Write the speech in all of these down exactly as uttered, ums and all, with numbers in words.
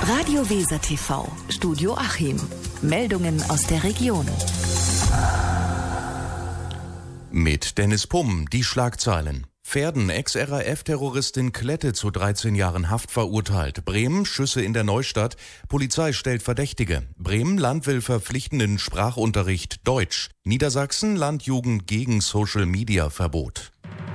Radio Weser T V, Studio Achim. Meldungen aus der Region. Mit Dennis Pumm, die Schlagzeilen. Verden, Ex-R A F-Terroristin Klette zu dreizehn Jahren Haft verurteilt. Bremen, Schüsse in der Neustadt. Polizei stellt Verdächtige. Bremen, Land will verpflichtenden Sprachunterricht Deutsch. Niedersachsen, Landjugend gegen Social-Media-Verbot.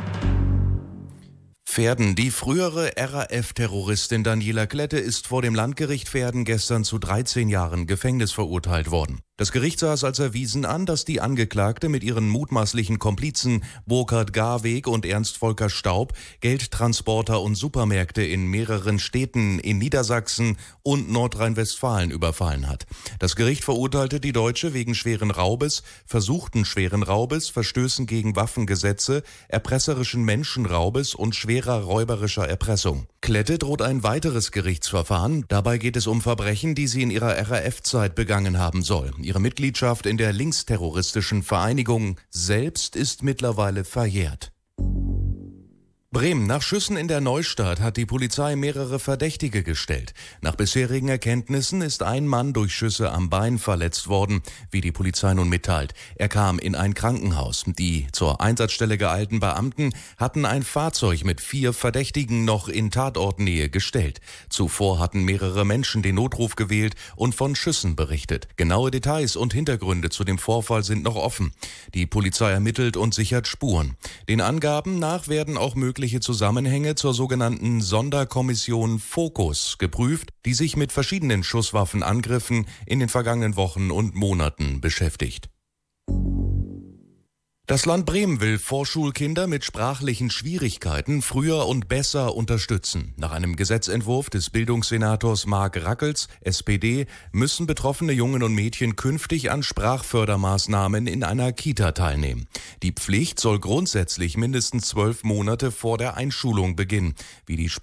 Verden. Die frühere R A F-Terroristin Daniela Klette ist vor dem Landgericht Verden gestern zu dreizehn Jahren Gefängnis verurteilt worden. Das Gericht sah es als erwiesen an, dass die Angeklagte mit ihren mutmaßlichen Komplizen Burkhard Garweg und Ernst Volker Staub Geldtransporter und Supermärkte in mehreren Städten in Niedersachsen und Nordrhein-Westfalen überfallen hat. Das Gericht verurteilte die Deutsche wegen schweren Raubes, versuchten schweren Raubes, Verstößen gegen Waffengesetze, erpresserischen Menschenraubes und schwerer räuberischer Erpressung. Klette droht ein weiteres Gerichtsverfahren. Dabei geht es um Verbrechen, die sie in ihrer R A F-Zeit begangen haben soll. Ihre Mitgliedschaft in der linksterroristischen Vereinigung selbst ist mittlerweile verjährt. Bremen. Nach Schüssen in der Neustadt hat die Polizei mehrere Verdächtige gestellt. Nach bisherigen Erkenntnissen ist ein Mann durch Schüsse am Bein verletzt worden, wie die Polizei nun mitteilt. Er kam in ein Krankenhaus. Die zur Einsatzstelle geeilten Beamten hatten ein Fahrzeug mit vier Verdächtigen noch in Tatortnähe gestellt. Zuvor hatten mehrere Menschen den Notruf gewählt und von Schüssen berichtet. Genaue Details und Hintergründe zu dem Vorfall sind noch offen. Die Polizei ermittelt und sichert Spuren. Den Angaben nach werden auch mögliche Zusammenhänge zur sogenannten Sonderkommission Fokus geprüft, die sich mit verschiedenen Schusswaffenangriffen in den vergangenen Wochen und Monaten beschäftigt. Das Land Bremen will Vorschulkinder mit sprachlichen Schwierigkeiten früher und besser unterstützen. Nach einem Gesetzentwurf des Bildungssenators Marc Rackels, S P D, müssen betroffene Jungen und Mädchen künftig an Sprachfördermaßnahmen in einer Kita teilnehmen. Die Pflicht soll grundsätzlich mindestens zwölf Monate vor der Einschulung beginnen, wie die